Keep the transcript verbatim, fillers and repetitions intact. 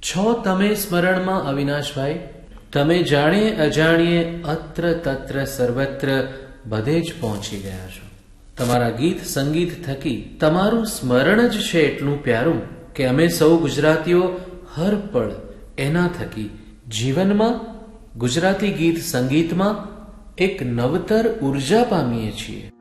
છો તમે સ્મરણમાં અવિનાશભાઈ. તમે જાણીએ અજાણીએ અત્ર તત્ર સર્વત્ર બધે જ પહોંચી ગયા છો. તમારા ગીત સંગીત થકી તમારું સ્મરણ જ છે એટલું પ્યારું કે અમે સૌ ગુજરાતીઓ હર પળ એના થકી જીવનમાં ગુજરાતી ગીત સંગીતમાં એક નવતર ઉર્જા પામીએ છીએ.